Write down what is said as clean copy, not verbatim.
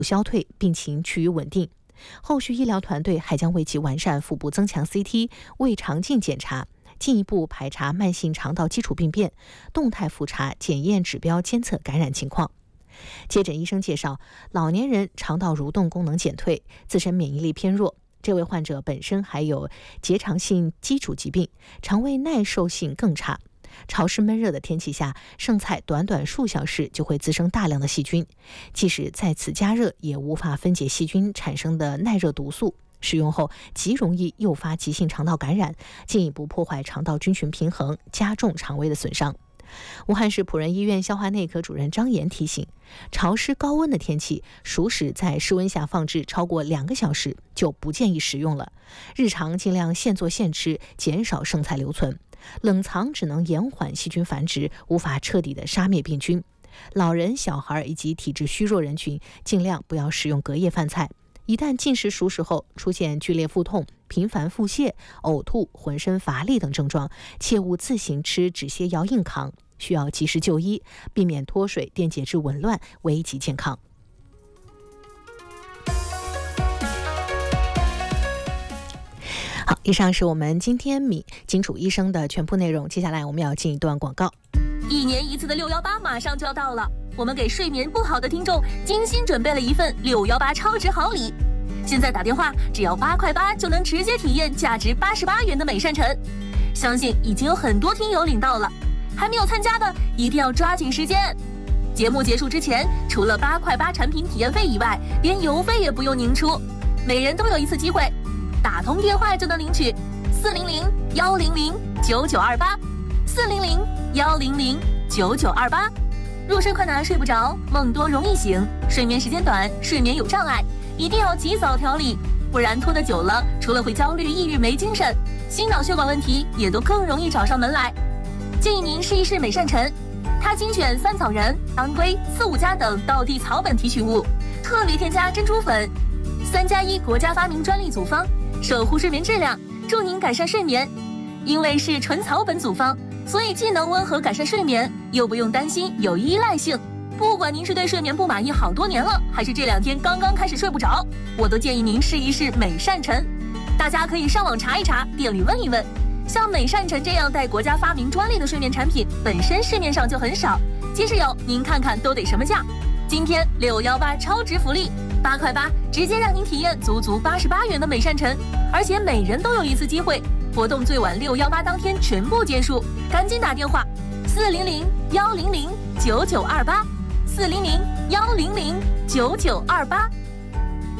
消退，病情趋于稳定。后续医疗团队还将为其完善腹部增强 CT、胃肠镜检查，进一步排查慢性肠道基础病变，动态复查检验指标监测感染情况。接诊医生介绍，老年人肠道蠕动功能减退，自身免疫力偏弱。这位患者本身还有结肠性基础疾病，肠胃耐受性更差。潮湿闷热的天气下，剩菜短短数小时就会滋生大量的细菌，即使再次加热，也无法分解细菌产生的耐热毒素。使用后极容易诱发急性肠道感染，进一步破坏肠道菌群平衡，加重肠胃的损伤。武汉市辅仁医院消化内科主任张岩提醒，潮湿高温的天气，熟食在室温下放置超过2个小时就不建议食用了，日常尽量现做现吃，减少剩菜留存。冷藏只能延缓细菌繁殖，无法彻底的杀灭病菌。老人、小孩以及体质虚弱人群尽量不要食用隔夜饭菜。一旦进食熟食后出现剧烈腹痛、频繁腹泻、呕吐、浑身乏力等症状，切勿自行吃止泻药硬扛，需要及时就医，避免脱水、电解质紊乱，危及健康。好，以上是我们今天金主医生的全部内容。接下来我们要进一段广告。 1年1次的618马上就要到了，我们给睡眠不好的听众精心准备了一份618超值好礼。现在打电话只要8块8就能直接体验价值88元的美善晨，相信已经有很多听友领到了，还没有参加的一定要抓紧时间。节目结束之前，除了8块8产品体验费以外，连邮费也不用您出，每人都有一次机会，打通电话就能领取400-100-9928，400-100-9928。入睡困难睡不着，梦多容易醒，睡眠时间短，睡眠有障碍，一定要及早调理，不然拖得久了，除了会焦虑、抑郁、没精神，心脑血管问题也都更容易找上门来。建议您试一试美善晨，它精选3草仁、当归、四五加等道地草本提取物，特别添加珍珠粉，3+1国家发明专利组方，守护睡眠质量，助您改善睡眠。因为是纯草本组方，所以既能温和改善睡眠，又不用担心有依赖性。不管您是对睡眠不满意好多年了，还是这2天刚刚开始睡不着，我都建议您试一试美善晨。大家可以上网查一查，店里问一问。像美善晨这样带国家发明专利的睡眠产品，本身市面上就很少，即使有，您看看都得什么价？今天618超值福利，8块8直接让您体验足88元的美善晨，而且每人都有一次机会。活动最晚618当天全部结束，赶紧打电话400-100-9928，400-100-9928。